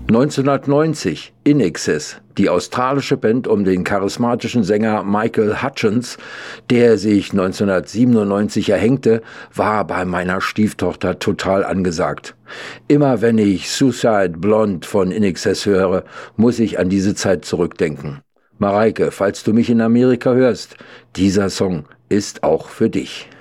1990 In Excess, die australische Band um den charismatischen Sänger Michael Hutchence, der sich 1997 erhängte, war bei meiner Stieftochter total angesagt. Immer wenn ich Suicide Blonde von In Excess höre, muss ich an diese Zeit zurückdenken. Mareike, falls du mich in Amerika hörst, dieser Song ist auch für dich.